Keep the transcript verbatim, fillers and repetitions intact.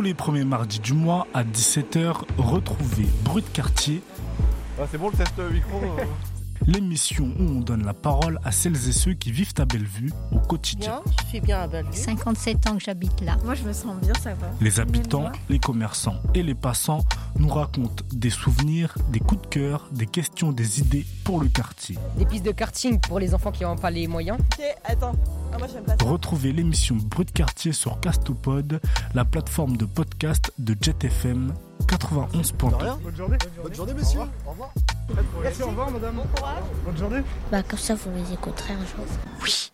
Tous les premiers mardis du mois à dix-sept heures, retrouvez Brut Quartier. Ah, c'est bon le test micro euh... L'émission où on donne la parole à celles et ceux qui vivent à Bellevue au quotidien. Bien, je suis bien à Bellevue. cinquante-sept ans que j'habite là. Moi, je me sens bien, ça va. Les habitants, les commerçants et les passants nous racontent des souvenirs, des coups de cœur, des questions, des idées pour le quartier. Des pistes de karting pour les enfants qui n'ont pas les moyens. Ok, attends. Ah, moi, j'aime pas ça. Retrouvez l'émission Brut Quartier sur Castopod, la plateforme de podcast de Jet F M quatre-vingt-onze point deux. Bonne journée. Bonne journée, messieurs. Au revoir. Merci, au revoir, madame. Bon courage. Bonne journée. Bah, comme ça, vous les écouterez un jour. Oui.